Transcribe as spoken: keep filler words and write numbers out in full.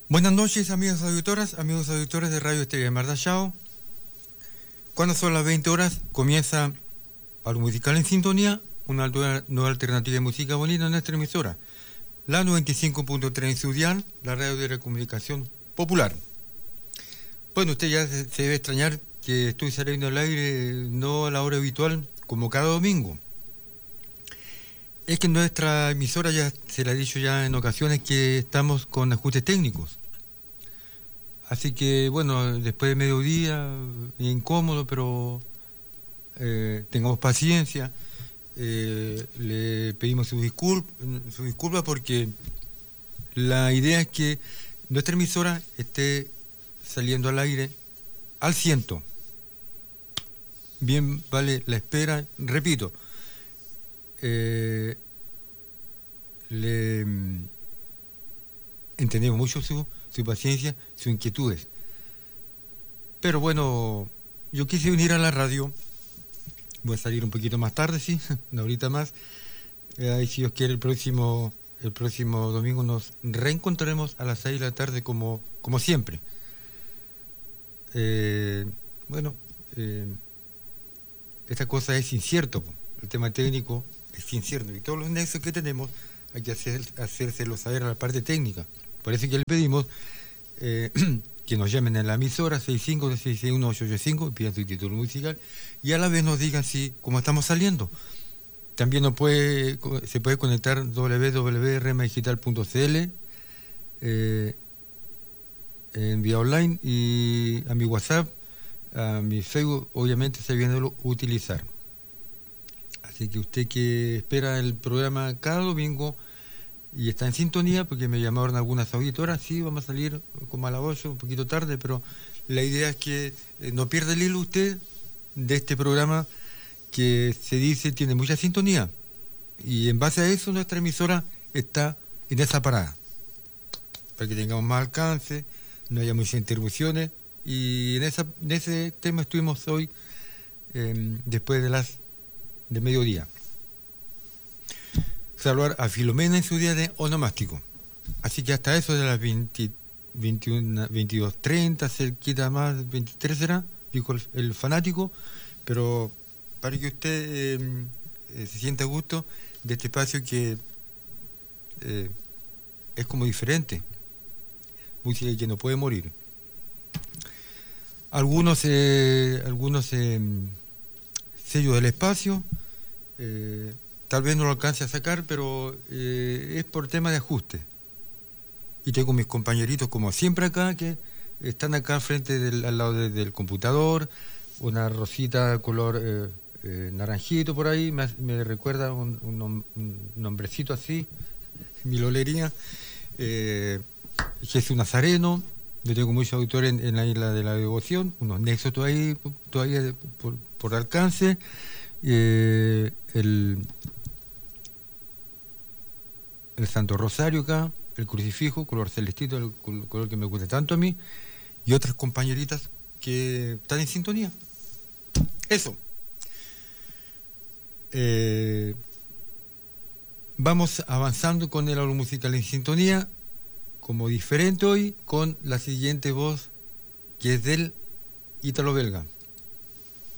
Buenas noches, amigos auditoras, amigos auditores de Radio Estrella de Mar de Ajao. Cuando son las veinte horas, comienza Palo Musical en Sintonía, una nueva, nueva alternativa de música bonita en nuestra emisora, la noventa y cinco punto tres en su dial, la radio de la comunicación popular. Bueno, usted ya se, se debe extrañar que estoy saliendo al aire no a la hora habitual, como cada domingo. Es que nuestra emisora, ya se le ha dicho ya en ocasiones, que estamos con ajustes técnicos. Así que, bueno, después de mediodía, incómodo, pero eh, tengamos paciencia. Eh, le pedimos su disculpa, su disculpa porque la idea es que nuestra emisora esté saliendo al aire al ciento. Bien vale la espera, repito. Eh, le mm, entendemos mucho su, su paciencia, sus inquietudes. Pero bueno, yo quise venir a la radio. Voy a salir un poquito más tarde, sí, una horita más. Eh, ahí, si Dios quiere, el próximo, el próximo domingo nos reencontraremos a las seis de la tarde como, como siempre. Eh, bueno, eh, esta cosa es incierto, el tema técnico es incierto y todos los nexos que tenemos hay que hacer, hacérselo saber a la parte técnica. Por eso que le pedimos eh, que nos llamen a la emisora seis cinco seis seis uno ocho ocho cinco y pidan su título musical y a la vez nos digan si cómo estamos saliendo. También nos puede, se puede conectar w w w punto rema digital punto c l eh, en vía online y a mi WhatsApp, a mi Facebook, obviamente sabiéndolo utilizar. Así que usted que espera el programa cada domingo y está en sintonía, porque me llamaron algunas auditoras, sí, vamos a salir como a las ocho, un poquito tarde, pero la idea es que eh, no pierda el hilo usted de este programa que se dice tiene mucha sintonía. Y en base a eso nuestra emisora está en esa parada, para que tengamos más alcance, no haya muchas interrupciones. Y en, esa, en ese tema estuvimos hoy, eh, después de las de mediodía. Saludar a Filomena en su día de onomástico. Así que hasta eso de las veinte, veintiuno, veintidós treinta, cerquita más, veintitrés será, dijo el, el fanático, pero para que usted eh, eh, se sienta a gusto de este espacio que eh, es como diferente, música que no puede morir. Algunos, eh, algunos eh, sellos del espacio, eh, tal vez no lo alcance a sacar, pero eh, es por tema de ajuste. Y tengo mis compañeritos, como siempre acá, que están acá al frente del, al lado de, del computador, una rosita color eh, eh, naranjito por ahí, me, me recuerda un, un, un nombrecito así, mi lolería, eh, Jesús Nazareno. Yo tengo muchos autores en, en la isla de la devoción, unos nexos todavía, todavía por, por alcance, eh, el... el Santo Rosario acá, el crucifijo, color celestito, el color que me gusta tanto a mí, y otras compañeritas que están en sintonía. Eso. Eh, vamos avanzando con el aula musical en sintonía, como diferente hoy, con la siguiente voz, que es del ítalo belga.